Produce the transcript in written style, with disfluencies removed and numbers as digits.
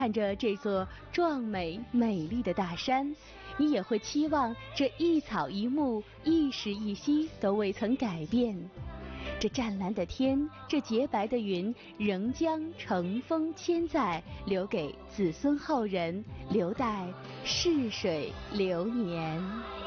看着这座壮美美丽的大山，你也会期望这一草一木、一时一息都未曾改变。这湛蓝的天，这洁白的云，仍将乘风千载，留给子孙后人，留待逝水流年。